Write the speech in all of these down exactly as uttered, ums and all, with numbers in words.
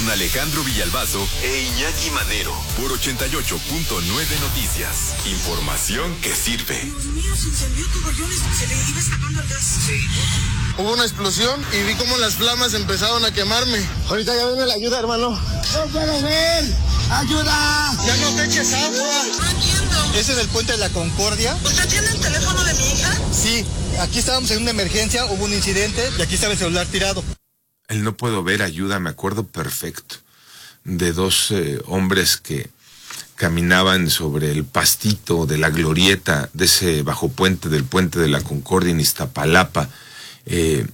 con Alejandro Villalbazo e Iñaki Manero por ochenta y ocho punto nueve Noticias. Información que sirve. Dios mío, se incendió todo, yo se le iba escapando el gas. Sí. Hubo una explosión y vi cómo las flamas empezaron a quemarme. Ahorita ya viene la ayuda, hermano. ¡No puedo ver! ¡Ayuda! ¡Ya no te eches agua! No entiendo. ¿Ese es el puente de la Concordia? ¿Usted tiene el teléfono de mi hija? Sí, aquí estábamos en una emergencia, hubo un incidente y aquí estaba el celular tirado. El no puedo ver ayuda, me acuerdo perfecto de dos eh, hombres que caminaban sobre el pastito de la glorieta de ese bajo puente del puente de la Concordia en Iztapalapa. Eh,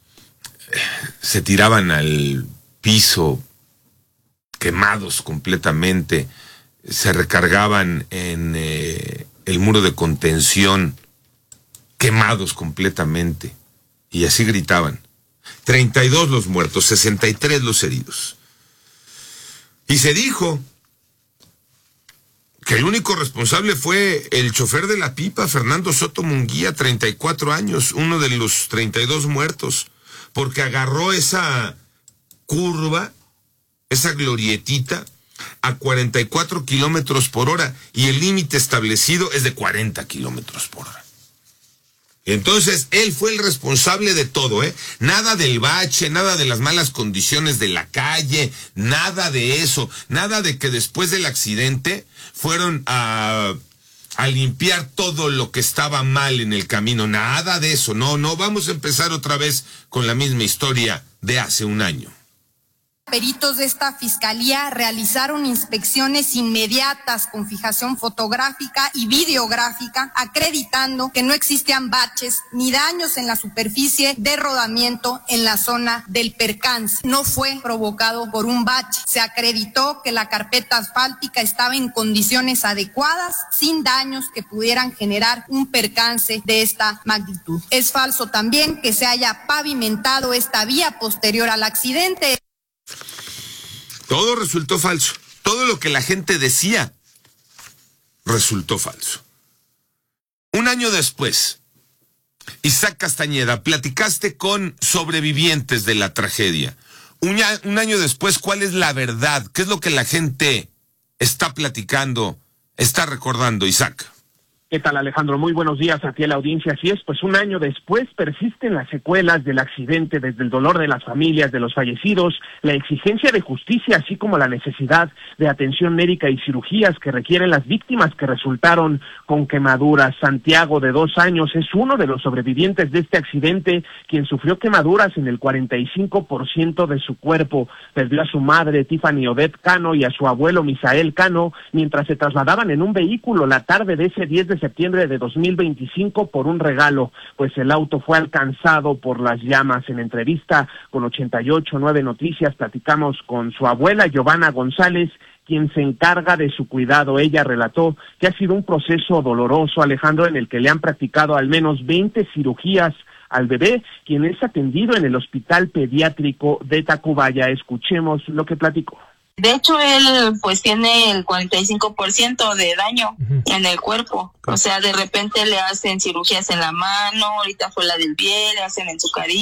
se tiraban al piso quemados completamente, se recargaban en eh, el muro de contención, quemados completamente, y así gritaban. treinta y dos los muertos, sesenta y tres los heridos. Y se dijo que el único responsable fue el chofer de la pipa, Fernando Soto Munguía, treinta y cuatro años, uno de los treinta y dos muertos, porque agarró esa curva, esa glorietita, a cuarenta y cuatro kilómetros por hora, y el límite establecido es de cuarenta kilómetros por hora. Entonces, él fue el responsable de todo, ¿eh? Nada del bache, nada de las malas condiciones de la calle, nada de eso, nada de que después del accidente fueron a, a limpiar todo lo que estaba mal en el camino, nada de eso, no, no, vamos a empezar otra vez con la misma historia de hace un año. Peritos de esta fiscalía realizaron inspecciones inmediatas con fijación fotográfica y videográfica, acreditando que no existían baches ni daños en la superficie de rodamiento en la zona del percance. No fue provocado por un bache. Se acreditó que la carpeta asfáltica estaba en condiciones adecuadas, sin daños que pudieran generar un percance de esta magnitud. Es falso también que se haya pavimentado esta vía posterior al accidente. Todo resultó falso. Todo lo que la gente decía resultó falso. Un año después, Isaac Castañeda, platicaste con sobrevivientes de la tragedia. Un, un año después, ¿cuál es la verdad? ¿Qué es lo que la gente está platicando, está recordando, Isaac? ¿Qué tal, Alejandro? Muy buenos días a ti a la audiencia. Así es, pues un año después persisten las secuelas del accidente, desde el dolor de las familias de los fallecidos, la exigencia de justicia, así como la necesidad de atención médica y cirugías que requieren las víctimas que resultaron con quemaduras. Santiago, de dos años, es uno de los sobrevivientes de este accidente, quien sufrió quemaduras en el cuarenta y cinco por ciento de su cuerpo. Perdió a su madre, Tiffany Odette Cano, y a su abuelo, Misael Cano, mientras se trasladaban en un vehículo la tarde de ese diez de septiembre de dos mil veinticinco por un regalo, pues el auto fue alcanzado por las llamas. En entrevista con ochenta y ocho punto nueve Noticias platicamos con su abuela, Giovanna González, quien se encarga de su cuidado. Ella relató que ha sido un proceso doloroso, Alejandro, en el que le han practicado al menos veinte cirugías al bebé, quien es atendido en el Hospital Pediátrico de Tacubaya. Escuchemos lo que platicó. De hecho, él pues tiene el cuarenta y cinco por ciento de daño uh-huh. en el cuerpo. O sea, de repente le hacen cirugías en la mano, ahorita fue la del pie, le hacen en su cariño.